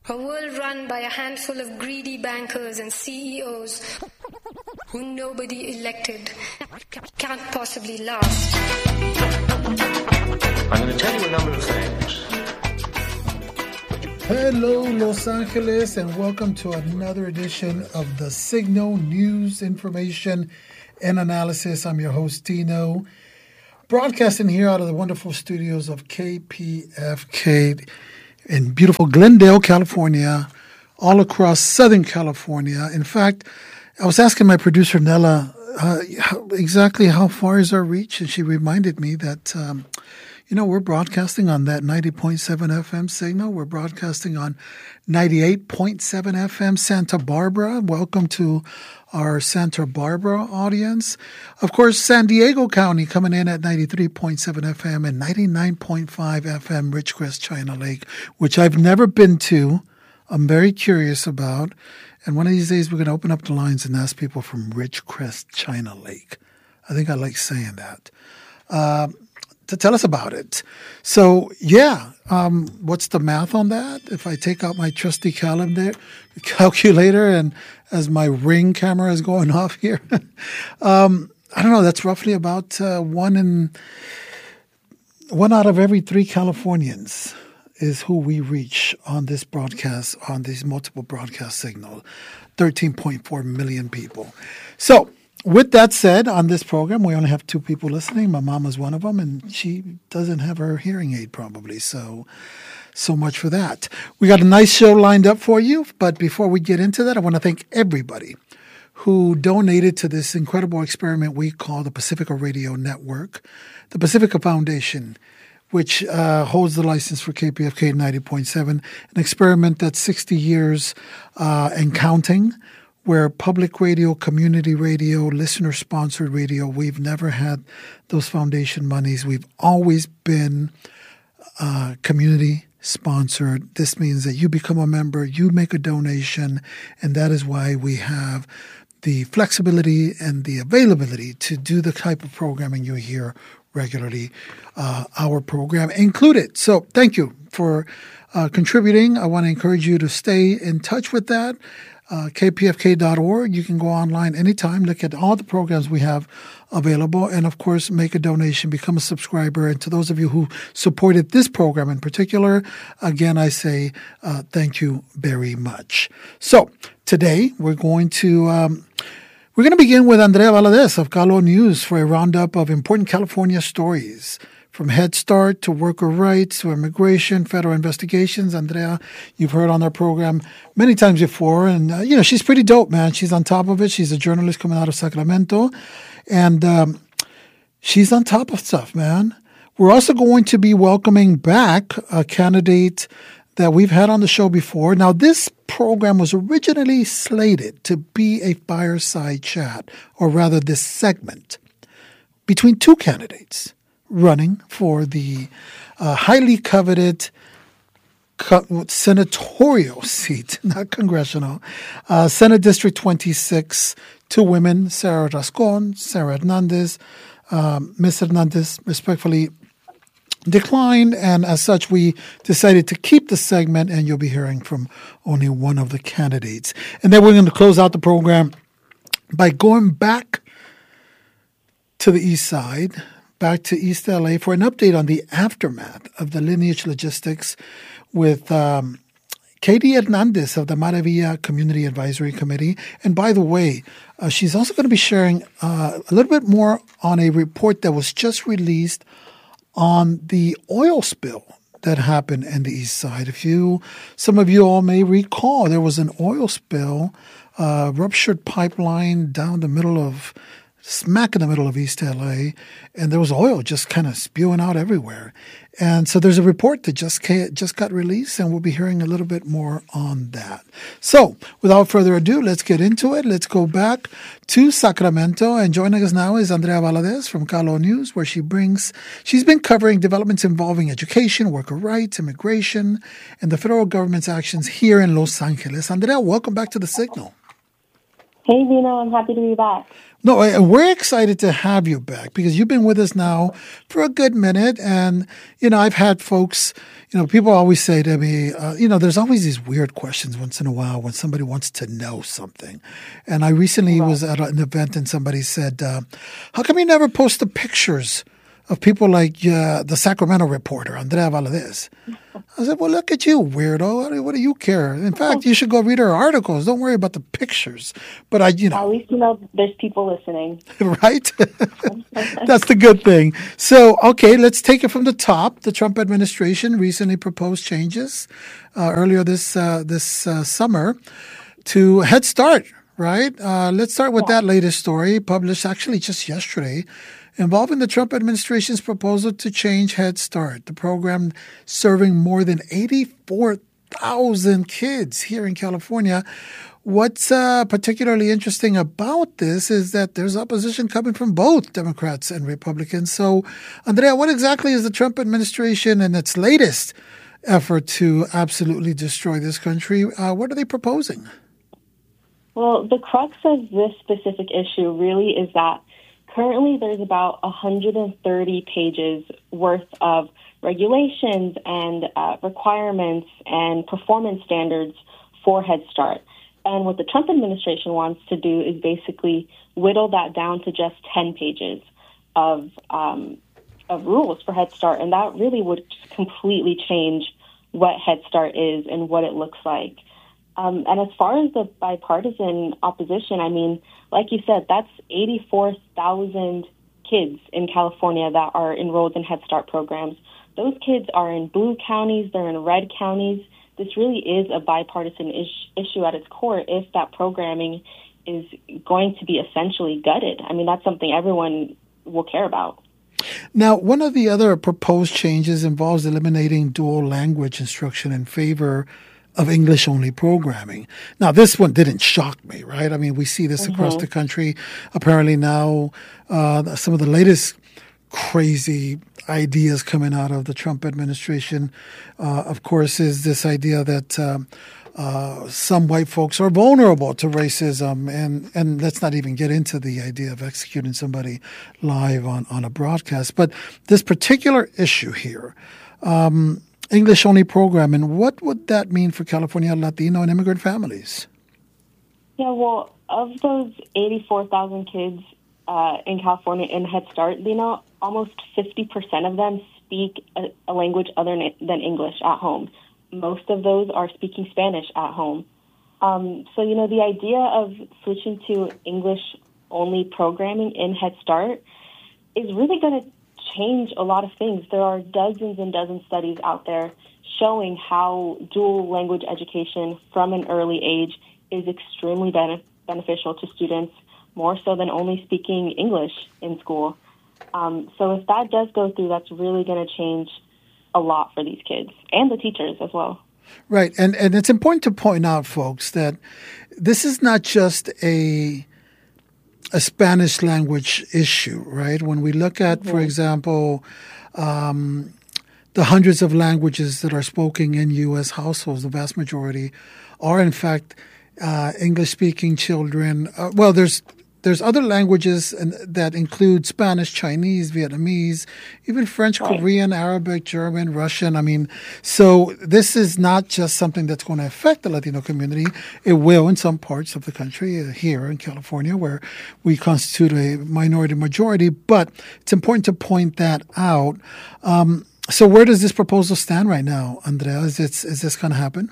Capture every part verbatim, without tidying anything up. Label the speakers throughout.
Speaker 1: A world run by a handful of greedy bankers and C E Os who nobody elected can't possibly last.
Speaker 2: I'm going to tell you a number of things.
Speaker 3: Hello, Los Angeles, and welcome to another edition of the Signal News, Information, and Analysis. I'm your host, Dino, broadcasting here out of the wonderful studios of K P F K in beautiful Glendale, California, all across Southern California. In fact, I was asking my producer, Nella, uh, how, exactly how far is our reach, and she reminded me that, um, you know, we're broadcasting on that ninety point seven F M signal. We're broadcasting on ninety-eight point seven F M Santa Barbara. Welcome to our Santa Barbara audience. Of course, San Diego County coming in at ninety-three point seven F M and ninety-nine point five F M Ridgecrest China Lake, which I've never been to. I'm very curious about. And one of these days, we're going to open up the lines and ask people from Ridgecrest China Lake. I think I like saying that. Uh, to tell us about it. So, yeah, um, what's the math on that? If I take out my trusty calendar, calculator and as my Ring camera is going off here, um, I don't know, that's roughly about uh, one in one out of every three Californians is who we reach on this broadcast, on these multiple broadcast signal, thirteen point four million people. So, with that said, on this program, we only have two people listening. My mom is one of them, and she doesn't have her hearing aid probably. So, so much for that. We got a nice show lined up for you. But before we get into that, I want to thank everybody who donated to this incredible experiment we call the Pacifica Radio Network, the Pacifica Foundation, which uh, holds the license for K P F K ninety point seven, an experiment that's sixty years uh, and counting, where public radio, community radio, listener-sponsored radio, we've never had those foundation monies. We've always been uh, community-sponsored. This means that you become a member, you make a donation, and that is why we have the flexibility and the availability to do the type of programming you hear regularly, uh, our program included. So thank you for uh, contributing. I want to encourage you to stay in touch with that. Uh, K P F K dot org. You can go online anytime, look at all the programs we have available, and of course, make a donation, become a subscriber. And to those of you who supported this program in particular, again, I say uh, thank you very much. So today we're going to um, we're going to begin with Andrea Valadez of Kalo News for a roundup of important California stories. From Head Start to worker rights to immigration, federal investigations. Andrea, you've heard on our program many times before. And, uh, you know, she's pretty dope, man. She's on top of it. She's a journalist coming out of Sacramento. And um, she's on top of stuff, man. We're also going to be welcoming back a candidate that we've had on the show before. Now, this program was originally slated to be a fireside chat, or rather this segment, between two candidates running for the uh, highly coveted co- senatorial seat, not congressional, uh, Senate District twenty-six, two women, Sarah Rascon, Sarah Hernandez. Um, Miz Hernandez respectfully declined, and as such, we decided to keep the segment, and you'll be hearing from only one of the candidates. And then we're going to close out the program by going back to the east side, back to East L A for an update on the aftermath of the Lineage Logistics with um, Katie Hernandez of the Maravilla Community Advisory Committee. And by the way, uh, she's also going to be sharing uh, a little bit more on a report that was just released on the oil spill that happened in the east side. If you, some of you all may recall, there was an oil spill, uh, ruptured pipeline down the middle of smack in the middle of East L A, and there was oil just kind of spewing out everywhere. And so there's a report that just came, just got released, and we'll be hearing a little bit more on that. So without further ado, let's get into it. Let's go back to Sacramento, and joining us now is Andrea Valadez from Kalo News, where she brings, she's been covering developments involving education, worker rights, immigration, and the federal government's actions here in Los Angeles. Andrea, welcome back to The Signal.
Speaker 4: Hey, Vino, I'm happy to be back.
Speaker 3: No, and we're excited to have you back because you've been with us now for a good minute. And, you know, I've had folks, you know, people always say to me, uh, you know, there's always these weird questions once in a while when somebody wants to know something. And I recently right. was at an event and somebody said, uh, how come you never post the pictures of people like uh, the Sacramento reporter, Andrea Valadez? I said, well, look at you, weirdo. What do you care? In fact, you should go read her articles. Don't worry about the pictures. But I, you know.
Speaker 4: At least you know there's people listening.
Speaker 3: Right? That's the good thing. So, okay, let's take it from the top. The Trump administration recently proposed changes uh, earlier this uh, this uh, summer to Head Start, right? Uh, let's start with yeah. that latest story published actually just yesterday, involving the Trump administration's proposal to change Head Start, the program serving more than eighty-four thousand kids here in California. What's uh, particularly interesting about this is that there's opposition coming from both Democrats and Republicans. So, Andrea, what exactly is the Trump administration and its latest effort to absolutely destroy this country? Uh, what are they proposing?
Speaker 4: Well, the crux of this specific issue really is that currently there's about one hundred thirty pages worth of regulations and uh, requirements and performance standards for Head Start. And what the Trump administration wants to do is basically whittle that down to just ten pages of um, of rules for Head Start. And that really would just completely change what Head Start is and what it looks like. Um, and as far as the bipartisan opposition, I mean, like you said, that's eighty-four thousand kids in California that are enrolled in Head Start programs. Those kids are in blue counties, they're in red counties. This really is a bipartisan ish- issue at its core if that programming is going to be essentially gutted. I mean, that's something everyone will care about.
Speaker 3: Now, one of the other proposed changes involves eliminating dual language instruction in favor of English-only programming. Now, this one didn't shock me, right? I mean, we see this mm-hmm. across the country. Apparently now, uh, some of the latest crazy ideas coming out of the Trump administration, uh, of course, is this idea that um, uh, some white folks are vulnerable to racism. And, and let's not even get into the idea of executing somebody live on, on a broadcast. But this particular issue here, um, English-only programming, what would that mean for California Latino and immigrant families?
Speaker 4: Yeah, well, of those eighty-four thousand kids uh, in California in Head Start, you know, almost fifty percent of them speak a, a language other than English at home. Most of those are speaking Spanish at home. Um, so, you know, the idea of switching to English-only programming in Head Start is really going to change a lot of things. There are dozens and dozens of studies out there showing how dual language education from an early age is extremely benef- beneficial to students, more so than only speaking English in school. Um, so if that does go through, that's really going to change a lot for these kids and the teachers as well.
Speaker 3: Right. And, and it's important to point out, folks, that this is not just a a Spanish language issue, right? When we look at, mm-hmm. for example, um, the hundreds of languages that are spoken in U S households, the vast majority are, in fact, uh, English-speaking children. Uh, well, there's there's other languages and, that include Spanish, Chinese, Vietnamese, even French, right. Korean, Arabic, German, Russian. I mean, so this is not just something that's going to affect the Latino community. It will in some parts of the country, uh, here in California, where we constitute a minority majority. But it's important to point that out. Um, so where does this proposal stand right now, Andrea? Is, it, is this going to happen?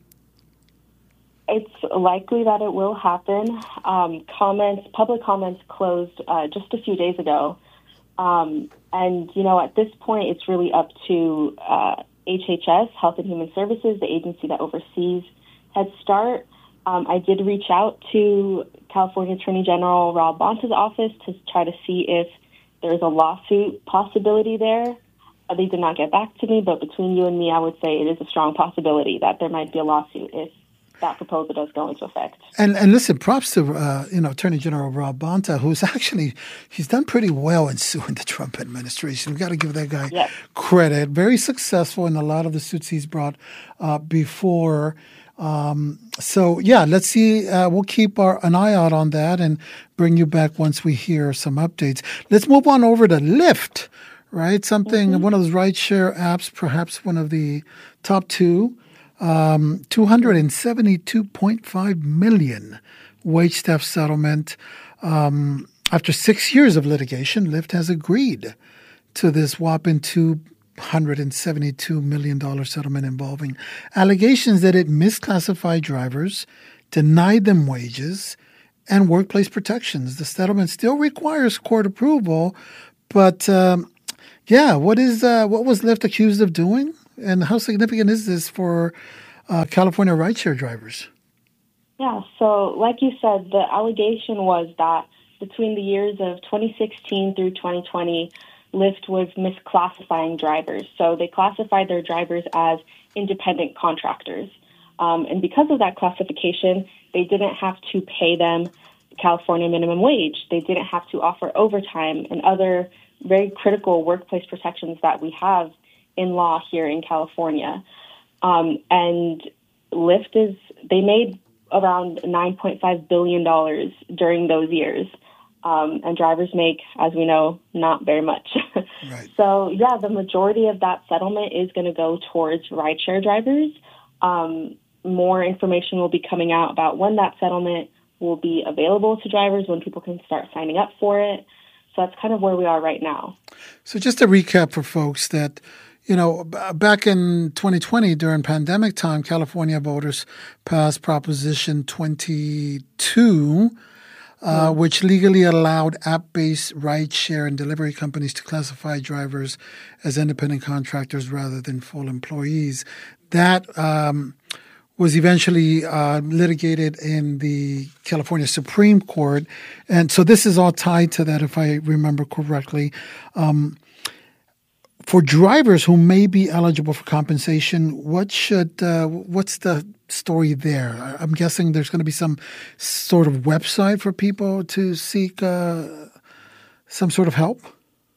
Speaker 4: It's likely that it will happen. Um, comments, public comments closed uh, just a few days ago. Um, and, you know, at this point, it's really up to uh, H H S, Health and Human Services, the agency that oversees Head Start. Um, I did reach out to California Attorney General Rob Bonta's office to try to see if there's a lawsuit possibility there. Uh, they did not get back to me, but between you and me, I would say it is a strong possibility that there might be a lawsuit if that proposal does go into effect.
Speaker 3: And and listen, props to uh, you know Attorney General Rob Bonta, who's actually he's done pretty well in suing the Trump administration. We've got to give that guy
Speaker 4: yes.
Speaker 3: credit. Very successful in a lot of the suits he's brought uh, before. Um, so yeah, let's see. Uh, we'll keep our, an eye out on that and bring you back once we hear some updates. Let's move on over to Lyft, right? Something mm-hmm. one of those rideshare apps, perhaps one of the top two. Um, two hundred seventy-two point five million wage theft settlement. Um, after six years of litigation, Lyft has agreed to this whopping two hundred seventy-two million dollars settlement involving allegations that it misclassified drivers, denied them wages, and workplace protections. The settlement still requires court approval, but um, yeah, what is uh, what was Lyft accused of doing? And how significant is this for uh, California rideshare drivers?
Speaker 4: Yeah, so like you said, the allegation was that between the years of twenty sixteen through twenty twenty, Lyft was misclassifying drivers. So they classified their drivers as independent contractors. Um, and because of that classification, they didn't have to pay them California minimum wage. They didn't have to offer overtime and other very critical workplace protections that we have in law here in California. Um, and Lyft is, they made around nine point five billion dollars during those years. Um, and drivers make, as we know, not very much.
Speaker 3: Right.
Speaker 4: So, yeah, the majority of that settlement is going to go towards rideshare drivers. Um, more information will be coming out about when that settlement will be available to drivers, when people can start signing up for it. So that's kind of where we are right now.
Speaker 3: So just to recap for folks that, you know, back in twenty twenty, during pandemic time, California voters passed Proposition twenty-two, uh, mm-hmm. which legally allowed app-based rideshare and delivery companies to classify drivers as independent contractors rather than full employees. That um, was eventually uh, litigated in the California Supreme Court. And so this is all tied to that, if I remember correctly. Um, for drivers who may be eligible for compensation, what should uh, what's the story there? I'm guessing there's going to be some sort of website for people to seek uh, some sort of help?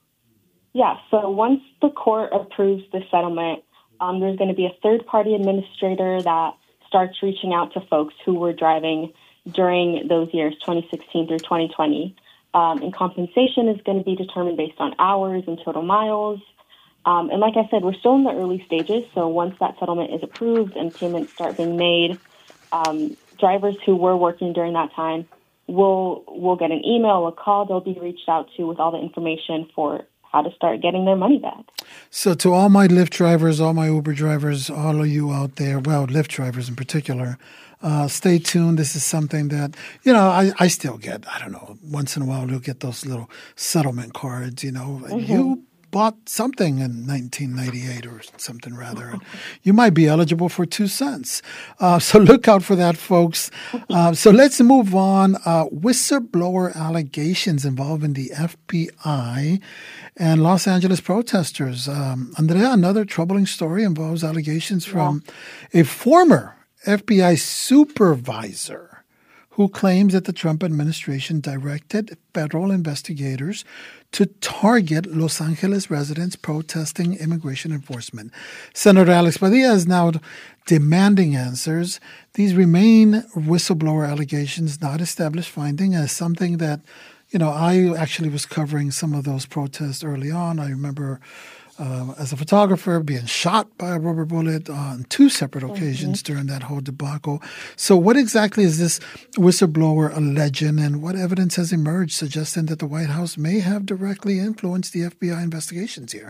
Speaker 4: Yeah, so once the court approves the settlement, um, there's going to be a third-party administrator that starts reaching out to folks who were driving during those years, twenty sixteen through twenty twenty. Um, and compensation is going to be determined based on hours and total miles. Um, and like I said, we're still in the early stages, so once that settlement is approved and payments start being made, um, drivers who were working during that time will will get an email, a call. They'll be reached out to with all the information for how to start getting their money back.
Speaker 3: So to all my Lyft drivers, all my Uber drivers, all of you out there, well, Lyft drivers in particular, uh, stay tuned. This is something that, you know, I, I still get, I don't know, once in a while you'll get those little settlement cards, you know. Mm-hmm. You bought something in nineteen ninety-eight or something rather, and you might be eligible for two cents. Uh, so look out for that, folks. Uh, so let's move on. Uh, whistleblower allegations involving the F B I and Los Angeles protesters. Um, Andrea, another troubling story involves allegations from yeah. a former F B I supervisor who claims that the Trump administration directed federal investigators to target Los Angeles residents protesting immigration enforcement. Senator Alex Padilla is now demanding answers. These remain whistleblower allegations, not established finding, as something that, you know, I actually was covering some of those protests early on. I remember Uh, as a photographer, being shot by a rubber bullet on two separate occasions mm-hmm. during that whole debacle. So what exactly is this whistleblower alleging, and what evidence has emerged suggesting that the White House may have directly influenced the F B I investigations here?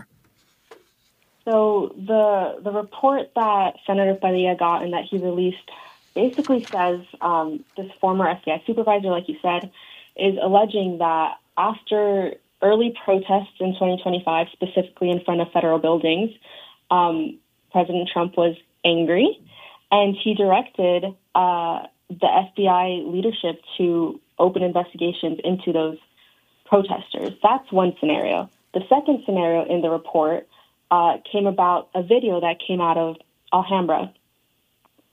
Speaker 4: So the the report that Senator Padilla got and that he released basically says um, this former F B I supervisor, like you said, is alleging that after early protests in twenty twenty-five, specifically in front of federal buildings, um, President Trump was angry, and he directed uh, the F B I leadership to open investigations into those protesters. That's one scenario. The second scenario in the report uh, came about a video that came out of Alhambra.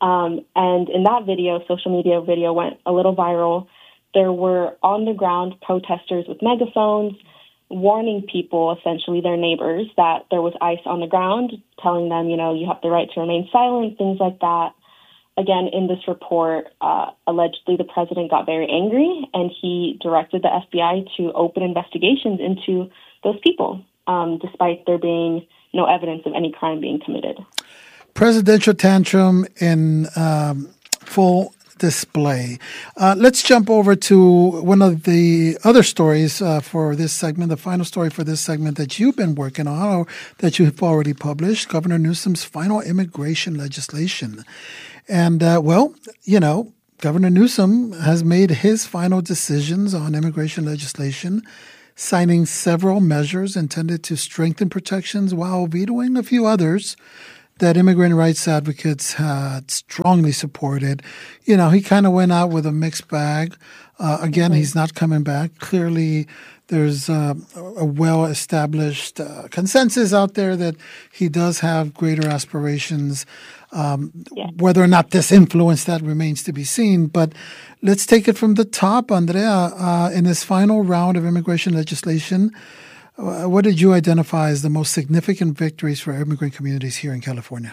Speaker 4: Um, and in that video, social media video went a little viral. There were on-the-ground protesters with megaphones warning people, essentially their neighbors, that there was ICE on the ground, telling them, you know, you have the right to remain silent, things like that. Again, in this report, uh, allegedly the president got very angry and he directed the F B I to open investigations into those people, um, despite there being no evidence of any crime being committed.
Speaker 3: Presidential tantrum in um, full display. Uh, let's jump over to one of the other stories uh, for this segment, the final story for this segment that you've been working on or that you've already published, Governor Newsom's final immigration legislation. And, uh, well, you know, Governor Newsom has made his final decisions on immigration legislation, signing several measures intended to strengthen protections while vetoing a few others that immigrant rights advocates had strongly supported. You know, he kind of went out with a mixed bag. Uh, again, mm-hmm. he's not coming back. Clearly, there's uh, a well-established uh, consensus out there that he does have greater aspirations. Um, yeah. Whether or not this influenced that remains to be seen. But let's take it from the top, Andrea. Uh, in this final round of immigration legislation, uh, what did you identify as the most significant victories for immigrant communities here in California?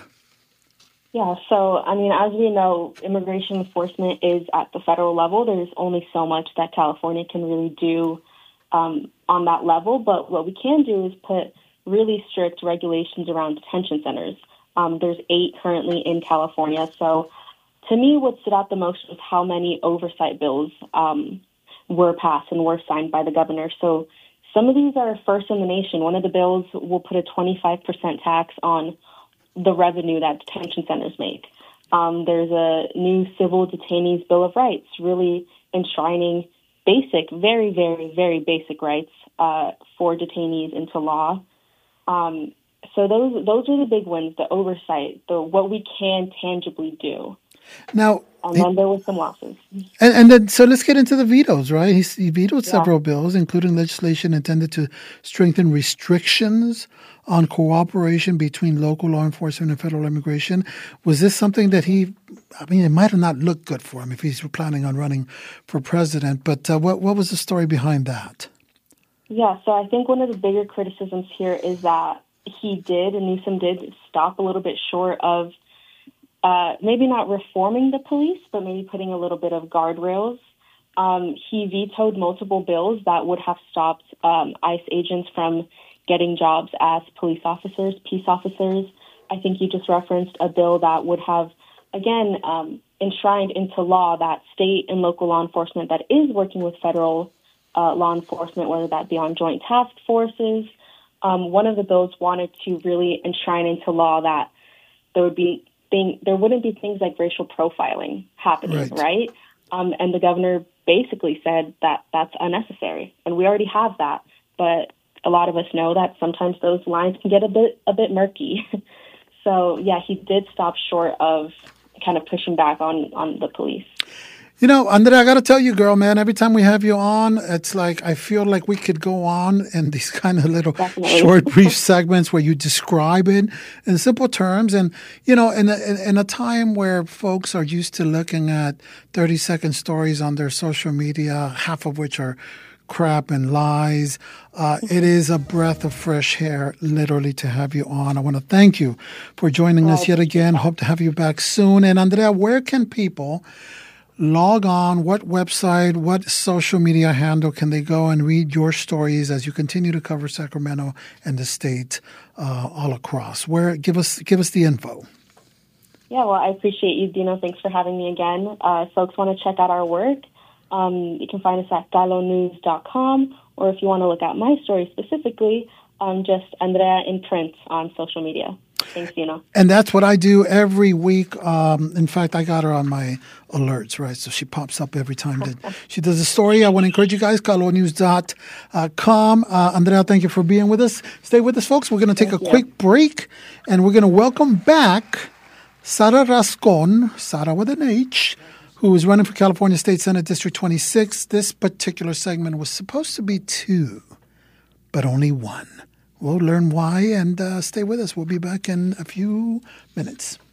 Speaker 4: Yeah, so, I mean, as we know, immigration enforcement is at the federal level. There's only so much that California can really do um, on that level. But what we can do is put really strict regulations around detention centers. Um, there's eight currently in California. So to me, what stood out the most was how many oversight bills um, were passed and were signed by the governor. So some of these are first in the nation. One of the bills will put a twenty-five percent tax on the revenue that detention centers make. Um, there's a new civil detainees bill of rights, really enshrining basic, very, very, very basic rights uh, for detainees into law. Um, So those those are the big wins, the oversight, the what we can tangibly do.
Speaker 3: Now,
Speaker 4: and then there were some losses.
Speaker 3: And, and then, so let's get into the vetoes, right? He, he vetoed
Speaker 4: yeah.
Speaker 3: several bills, including legislation intended to strengthen restrictions on cooperation between local law enforcement and federal immigration. Was this something that he, I mean, it might have not looked good for him if he's planning on running for president, but uh, what what was the story behind that?
Speaker 4: Yeah, so I think one of the bigger criticisms here is that he did, and Newsom did, stop a little bit short of uh, maybe not reforming the police, but maybe putting a little bit of guardrails. Um, he vetoed multiple bills that would have stopped um, ICE agents from getting jobs as police officers, peace officers. I think you just referenced a bill that would have, again, um, enshrined into law that state and local law enforcement that is working with federal uh, law enforcement, whether that be on joint task forces. Um, one of the bills wanted to really enshrine into law that there would be thing, there wouldn't be things like racial profiling happening, right? right? Um, and the governor basically said that that's unnecessary, and we already have that. But a lot of us know that sometimes those lines can get a bit a bit murky. So yeah, he did stop short of kind of pushing back on on the police.
Speaker 3: You know, Andrea, I got to tell you, girl, man, every time we have you on, it's like I feel like we could go on in these kind of little Definitely. short, brief segments where you describe it in simple terms. And, you know, in a, in a time where folks are used to looking at thirty-second stories on their social media, half of which are crap and lies, uh, it is a breath of fresh air, literally, to have you on. I want to thank you for joining oh, us yet again. Hope to have you back soon. And, Andrea, where can people log on? What website, what social media handle can they go and read your stories as you continue to cover Sacramento and the state uh, all across? Where give us give us the info.
Speaker 4: Yeah, well, I appreciate you, Dino. Thanks for having me again. Uh, if folks want to check out our work, um, you can find us at galo news dot com, or if you want to look at my story specifically, um, just Andrea in print on social media. Thanks, Dino. And
Speaker 3: that's what I do every week. Um, in fact, I got her on my alerts, right? So she pops up every time that she does a story. I want to encourage you guys, galo news dot com. Uh, Andrea, thank you for being with us. Stay with us, folks. We're going to take thank a you. quick break, and we're going to welcome back Sara Rascon, Sara with an H, who is running for California State Senate District twenty-six. This particular segment was supposed to be two, but only one. We'll learn why, and uh, stay with us. We'll be back in a few minutes.